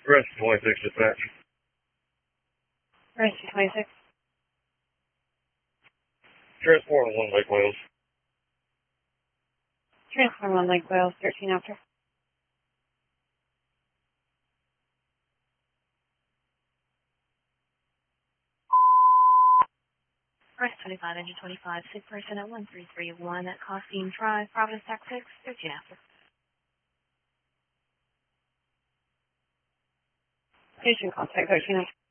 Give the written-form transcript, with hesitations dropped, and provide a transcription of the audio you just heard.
Rest 26 dispatch. Rest 26. Transport 1 Lake Wales. Transform 1 Lake Wales, 13 after. Rest 25, engine 25, sick person at 1331 at Costing Drive, Providence, Texas, 13 after. Patient contact, 13 after.